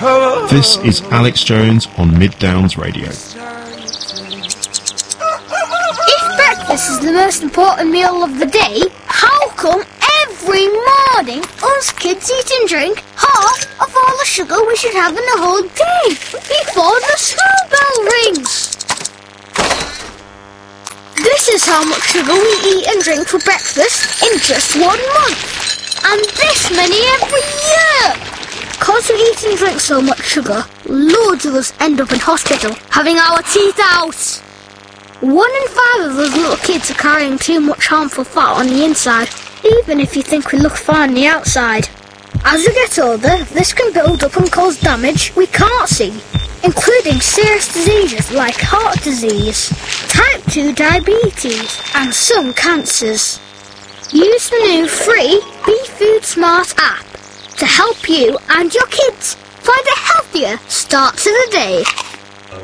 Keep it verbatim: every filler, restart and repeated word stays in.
This is Alex Jones on Mid Downs Radio. If breakfast is the most important meal of the day, how come every morning us kids eat and drink half of all the sugar we should have in the whole day before the school bell rings? This is how much sugar we eat and drink for breakfast in just one month, and this many every year. Because we eat and drink so much sugar, loads of us end up in hospital having our teeth out. One in five of us little kids are carrying too much harmful fat on the inside, even if you think we look fine on the outside. As we get older, this can build up and cause damage we can't see, including serious diseases like heart disease, type two diabetes, and some cancers. Use the new free Be Food Smart app to help you and your kids find a healthier start to the day.